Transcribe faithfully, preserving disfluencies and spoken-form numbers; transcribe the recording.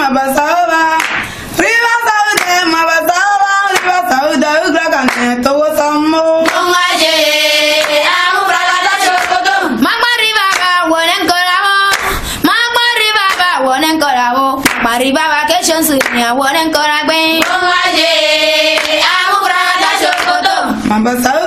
mabasaba. Riba saude mabasaba. Riba saude ugragane to samo. Mongaje amu bragada chokoto. Magmari baba wonen koravo. Magmari baba wonen koravo. Mari baba keshan sunya wonen koragbe. Mongaje amu bragada chokoto. Mabasaba.